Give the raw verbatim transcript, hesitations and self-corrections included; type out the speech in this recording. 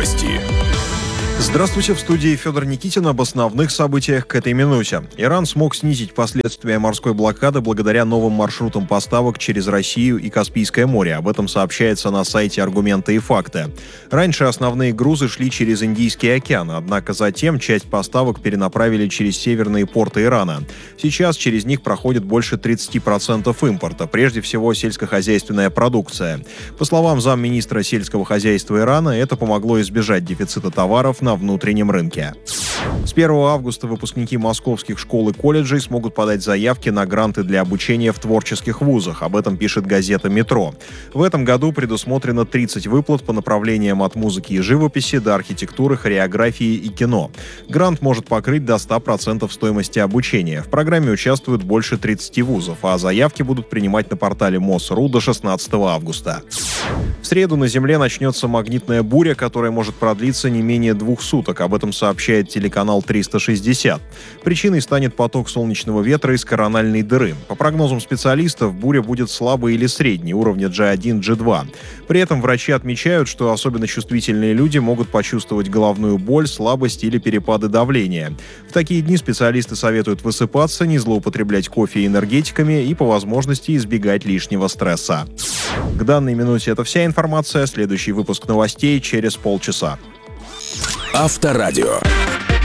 Новости. Здравствуйте, в студии Федор Никитин. Об основных событиях к этой минуте. Иран смог снизить последствия морской блокады благодаря новым маршрутам поставок через Россию и Каспийское море. Об этом сообщается на сайте «Аргументы и факты». Раньше основные грузы шли через Индийский океан, однако затем часть поставок перенаправили через северные порты Ирана. Сейчас через них проходит больше тридцать процентов импорта, прежде всего сельскохозяйственная продукция. По словам замминистра сельского хозяйства Ирана, это помогло избежать дефицита товаров на внутреннем рынке. С первого августа выпускники московских школ и колледжей смогут подать заявки на гранты для обучения в творческих вузах. Об этом пишет газета «Метро». В этом году предусмотрено тридцать выплат по направлениям от музыки и живописи до архитектуры, хореографии и кино. Грант может покрыть до ста процентов стоимости обучения. В программе участвуют больше тридцати вузов, а заявки будут принимать на портале МОСРУ до шестнадцатого августа. В среду на Земле начнется магнитная буря, которая может продлиться не менее двух суток. Об этом сообщает телеканал триста шестьдесят. Причиной станет поток солнечного ветра из корональной дыры. По прогнозам специалистов, буря будет слабой или средней, уровня джи один - джи два. При этом врачи отмечают, что особенно чувствительные люди могут почувствовать головную боль, слабость или перепады давления. В такие дни специалисты советуют высыпаться, не злоупотреблять кофе и энергетиками и по возможности избегать лишнего стресса. К данной минуте это вся информация. Следующий выпуск новостей через полчаса. Авторадио.